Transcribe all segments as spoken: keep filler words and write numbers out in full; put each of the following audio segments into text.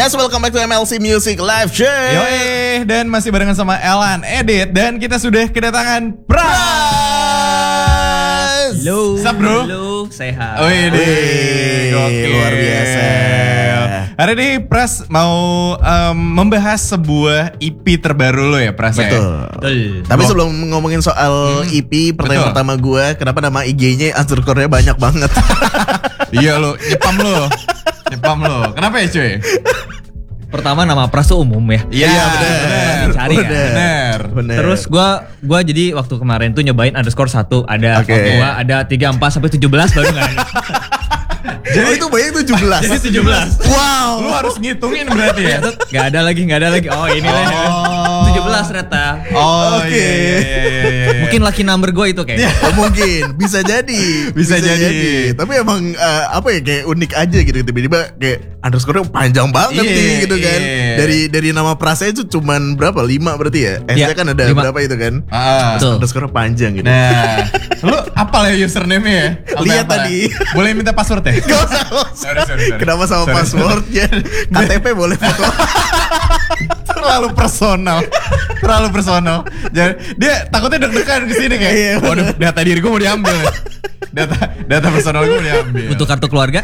Yes, welcome back to M L C Music Live Show. Yoi, dan masih barengan sama Elan, Edit, dan kita sudah kedatangan Pras. Halo, Sup, bro? halo, sehat. Wih, Wih, luar biasa. Hari ini Pras mau um, membahas sebuah E P terbaru lo ya, Pras. Betul. Ya? Betul. Tapi Gua- sebelum ngomongin soal Hmm, E P, pertanyaan betul. pertama gue, kenapa nama I G-nya underscore-nya banyak banget? Iya lo, nyepam lo, nyepam lo. Kenapa ya cuy? Pertama nama Pras tuh umum ya. Iya, benar. Cari kan? Bener. Bener. Terus gua gua jadi waktu kemarin tuh nyobain underscore satu ada Oke. gua ada tiga puluh empat sampai tujuh belas baru enggak ada. jadi itu banyak tujuh belas. Jadi tujuh belas. Wow. Lu harus ngitungin berarti ya. Enggak ada lagi, enggak ada lagi. Oh, ini lah. Oh. tujuh belas ternyata. Oh, Oke. iya, iya, iya, iya, iya. Mungkin lucky number gua itu kayaknya. Oh, mungkin bisa jadi, Bisa jadi. Tapi emang eh, apa ya, kayak unik aja gitu, tiba-tiba kayak underscore-nya panjang banget Iya, nih gitu kan. iya. Dari dari nama Prasnya itu cuman berapa? lima berarti ya? S-nya Iya, kan ada lima. berapa itu kan? Ah. Betul. Underscore panjang gitu. Nah, lu apal ya username-nya ya? Sampai Lihat apa? tadi. Boleh minta password ya? Gak usah, gak usah. Sorry, sorry, sorry. Kenapa sama Sorry, passwordnya? K T P boleh foto. Terlalu personal. Terlalu personal. Jadi dia takutnya deg-degan kesini kayak, Iya, waduh, data diri gue mau diambil. Data data personal gue mau diambil. Butuh kartu keluarga?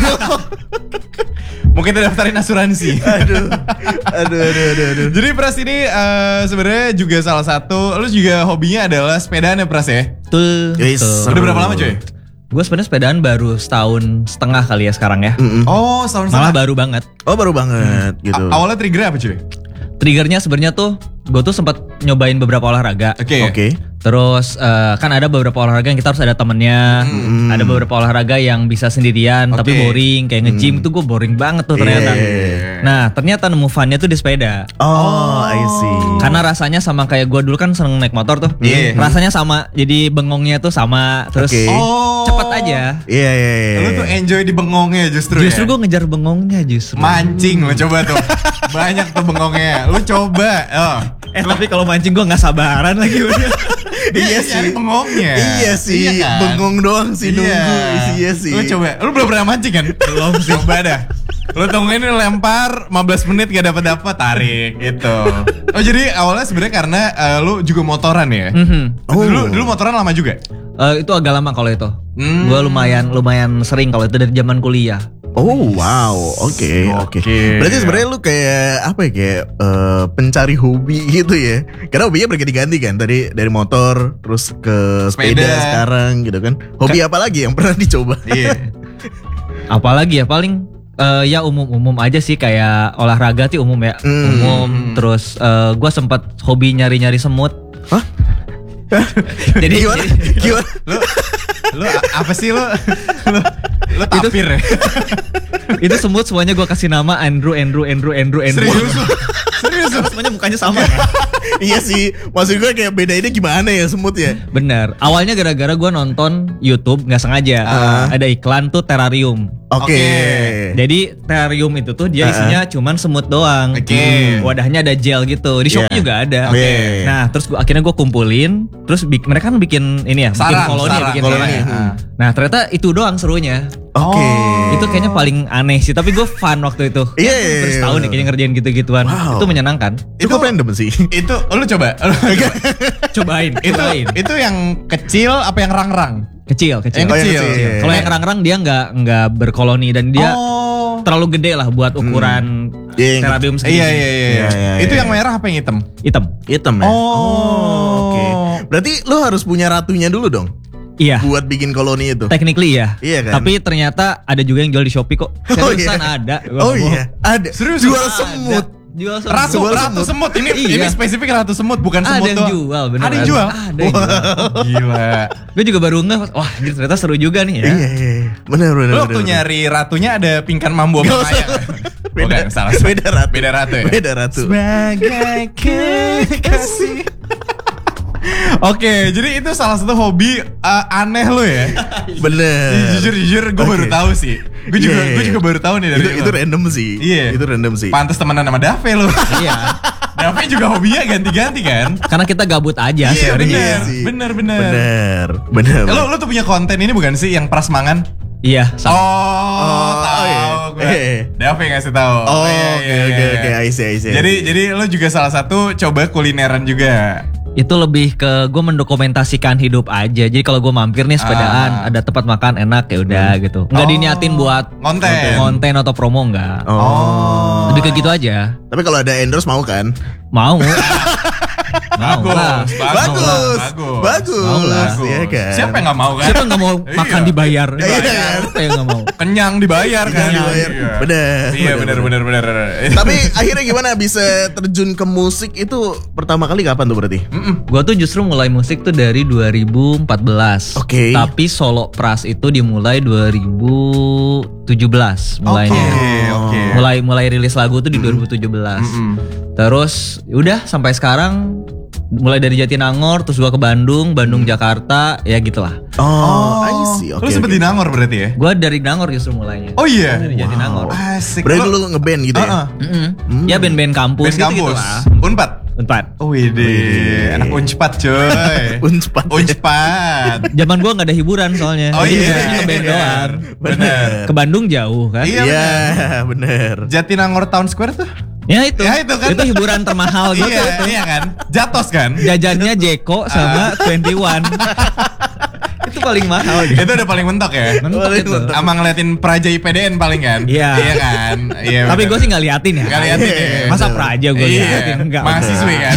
Mungkin kita daftarin asuransi. Aduh, aduh, aduh, aduh, aduh. Jadi Pras ini eh, sebenarnya juga salah satu, lu juga hobinya adalah sepedaan ya Pras ya? Betul. Yes. betul. Udah berapa lama cuy? Gue sebenarnya sepedaan baru setahun setengah kali ya sekarang ya. Mm-mm. Oh, setahun Malah setengah. baru banget. Oh baru banget gitu. A- awalnya trigger apa cuy? Triggernya sebenarnya tuh gue tuh sempat nyobain beberapa olahraga. Oke. Oke. Terus eh, kan ada beberapa olahraga yang kita harus ada temennya. Hmm. Ada beberapa olahraga yang bisa sendirian tapi Oke. boring. Kayak nge-gym itu gue boring banget tuh ternyata. Yeah. Nah ternyata nemu funnya tuh di sepeda. Oh, I see. Karena rasanya sama kayak gue dulu kan seneng naik motor tuh. Iya. Rasanya sama. Jadi bengongnya tuh sama. Terus Oke. Oh. cepet aja. Iya, iya, iya. Lu tuh enjoy di bengongnya justru, Justru ya? gue ngejar bengongnya justru. Mancing lo coba tuh. Banyak tuh bengongnya. Lu coba. Oh. Eh tapi kalau mancing gue nggak sabaran lagi udah. Iya Nyari sih. bengongnya. Iya sih, kan? bengong doang sih Iya. nunggu isinya sih. Lu coba. Lu belum pernah mancing kan? Belum sih. Coba dah. Lu tungguin lu lempar lima belas menit gak dapat dapat tarik gitu. Oh jadi awalnya sebenarnya karena eh, lu juga motoran ya? Mhm. Oh. Dulu dulu motoran lama juga? Eh, itu agak lama kalau itu. Hmm. Gue lumayan lumayan sering kalau itu dari zaman kuliah. Oh wow, oke oke. Oke. Berarti sebenarnya lu kayak apa ya, kayak eh, pencari hobi gitu ya? Karena hobinya berganti-ganti kan, tadi dari motor terus ke sepeda, Sepeda. sekarang gitu kan. Hobi apa lagi yang pernah dicoba? Iya. Apalagi ya paling eh, ya umum-umum aja sih kayak olahraga sih umum ya. Hmm. Umum. Terus gue sempat hobi nyari-nyari semut. Hah? Jadi Gimana? jadi- Gimana? Lu lu a- apa sih lu? Lu, lu tapir ya? itu semut semuanya gue kasih nama Andrew, Andrew, Andrew, Andrew, Andrew. Serius lu? Serius lu? Semuanya mukanya sama. Iya sih, maksud gue kayak bedainnya gimana ya semut ya? Bener. Awalnya gara-gara gue nonton YouTube nggak sengaja Ah. ada iklan tuh terrarium. Oke. Oke. Jadi terrarium itu tuh dia isinya cuman semut doang. Oke. Hmm. Wadahnya ada gel gitu. Di Shopee Yeah. juga ada. Oke. Nah, terus gua, akhirnya gue kumpulin. Terus bik- mereka kan bikin ini ya, bikin Sarang, koloni, ya, sarang, bikin koloni. sarang ya. Hmm. Nah, ternyata itu doang serunya. Oke. Itu kayaknya paling aneh sih. Tapi gue fun waktu itu. Iya, Ya, iya, terus iya, tahun nih bener. kayaknya ngerjain gitu-gituan. Wow. Itu menyenangkan. Cukup random sih. Itu lu coba. Lu coba. Cobain, itu cobain. itu yang kecil apa yang rang-rang? Kecil, kecil. Yang Oh, yang kecil. kecil. Kalau yang rang-rang dia nggak nggak berkoloni dan dia Oh. terlalu gede lah buat ukuran Iya, yang- terrarium segini. Iya iya iya. Iya, iya, Itu iya. yang merah apa yang hitam? Hitam. Hitam ya? Oh. Oke. Berarti lu harus punya ratunya dulu dong Iya. buat bikin koloni itu. Technically ya. Iya kan? Tapi ternyata ada juga yang jual di Shopee kok. Oh Seriusan iya. ada. Gua Oh nggak bohong. iya, ada. Serius? Jual Ada. semut. Jual semut. Ratu, Jual ratu semut. Ini Iya. ini spesifik ratu semut, bukan Ada semut yang doang. jual, bener. Ada yang jual. Ada yang jual. Gila. Gue juga baru ngeh, wah anjir, ternyata seru juga nih ya. Iya, iya. Benar, benar. Lu benar, waktu benar. nyari ratunya ada pingkan mambu apa Gak usah. kaya? Beda, Bukan, salah. beda ratu. Beda ratu ya? Beda ratu. Sebagai kekasih. Oke, jadi itu salah satu hobi uh, aneh lo ya. Bener. Jujur jujur gue baru Oke. tahu sih. Gue juga Iya, iya, gue juga iya. baru tahu nih dari itu, lo. itu random sih. Iya. Itu random sih. Pantes temenan sama Dave lo. Iya. Dave juga hobinya ganti-ganti kan? Karena kita gabut aja Iya, sebenarnya. bener. sih. bener, bener. Bener. Bener. Eh, Lo lo tuh punya konten ini bukan sih yang prasmangan? Iya, sama. Oh, Oh, tahu iya. gue. Eh. Dave Davi ngasih tahu. Oh, iya, oke iya, oke iya. oke, I see I see. Jadi jadi lo juga salah satu coba kulineran juga. Itu lebih ke gue mendokumentasikan hidup aja. Jadi kalau gue mampir nih sepedaan, Ah. ada tempat makan enak ya udah gitu. Nggak Oh, diniatin buat konten. konten atau promo nggak. Oh. Lebih ke gitu aja. Tapi kalau ada endorse mau kan? Mau. Mau Bagus, lah. Bagus. bagus. Bagus. Mau lah. Iya kan? Siapa yang nggak mau kan? Siapa yang nggak mau Iya. makan dibayar? Iya kan? Siapa yang nggak mau? Kenyang dibayar kan? Kenyang dibayar. Iya. Bener, Iya bener, benar benar benar. Tapi akhirnya gimana bisa terjun ke musik itu pertama kali kapan tuh berarti? Gue tuh justru mulai musik tuh dari dua ribu empat belas. Oke. Tapi solo pras itu dimulai dua ribu tujuh belas mulainya. Oke, oke. Mulai mulai rilis lagu tuh di dua ribu tujuh belas. Mm-mm. Terus udah sampai sekarang mulai dari Jatinangor terus gua ke Bandung, Bandung Jakarta, ya gitulah. Oh, I see. Lu Oke. sempet oke. di Nangor berarti ya? Gua dari Nangor justru mulainya. Oh iya. Dari Jatinangor. Asik. Berarti lu ngeband gitu ya? Uh-uh. Mm-mm. Hmm. Ya band-band kampus Band gitu, kampus. lah. Unpad. Unpad. Oh wede, anak Unpad coy. Unpad. Unpad. Zaman gua nggak ada hiburan soalnya. Oh Jadi iya. biasanya ngeband doang. Bener. Ke Bandung jauh kan? Iya. Iya, bener. Jatinangor Town Square tuh? Ya itu. Ya, itu kan. Itu hiburan termahal gua tuh. Iya, itu. iya kan? Jatos kan? Jajannya Jeko sama twenty one. Itu paling mahal gitu. Itu udah paling mentok ya? Mentok Paling itu. mentok. Sama ngeliatin Praja I P D N paling kan? Iya. Iya kan? Iya. Tapi bener. gue sih nggak liatin ya. Nggak liatin ya? Masa Praja gue Iya. liatin enggak. Mahasiswi kan?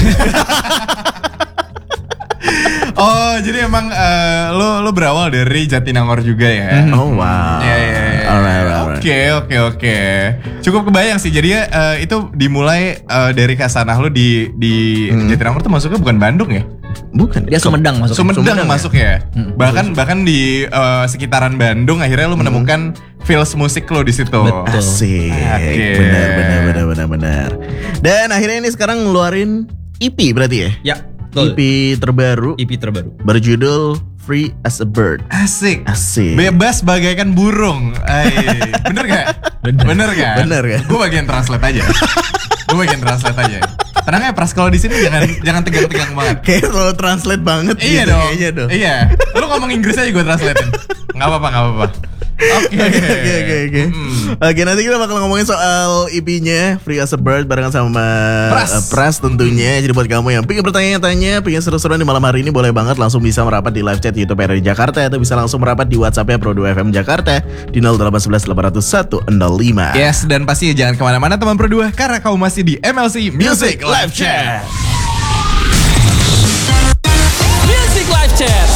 Oh, jadi emang eh, lo lo berawal dari Jatinangor juga ya? Oh wow. Iya, iya, iya. Alright, alright, alright. Oke, oke, oke. Cukup kebayang sih. Jadi eh, itu dimulai eh, dari Kasanah lo di di Hmm. Jatinangor tuh masuknya bukan Bandung ya? Bukan. Dia Sumedang masuk. Sumedang, Sumedang ya? masuk ya. Hmm. Bahkan bahkan di eh, sekitaran Bandung akhirnya lo menemukan feels musik lo di situ. Betul. Asik. Oke. Benar, benar, benar, benar, benar. Dan akhirnya ini sekarang ngeluarin E P berarti ya? Ya, E betul. P terbaru E P terbaru. berjudul Free as a Bird. Asik. Asik. Bebas bagaikan burung. Ay, bener gak? Bener. Bener gak? Bener kan? Gue bagian translate aja. Gue bagian translate aja. Tenang ya Pras, kalau di sini jangan jangan tegang-tegang banget. Kayak selalu translate banget Iya gitu dong. kayaknya dong. Iya. Lu ngomong Inggris aja gue translatein. Gak apa-apa, gak apa-apa. Oke. Oke oke oke. Mm. Oke, nanti kita bakal ngomongin soal E P-nya Free as a Bird barengan sama Pras. uh, Pras tentunya. Jadi buat kamu yang pengen bertanya-tanya, pengen seru-seruan di malam hari ini, boleh banget langsung bisa merapat di live chat YouTube R R I Jakarta atau bisa langsung merapat di WhatsApp-nya Pro dua F M Jakarta di nol delapan satu satu delapan nol satu nol lima. Yes, dan pastinya jangan kemana-mana teman Pro dua karena kamu masih di M L C Music Live Chat. Music Live Chat.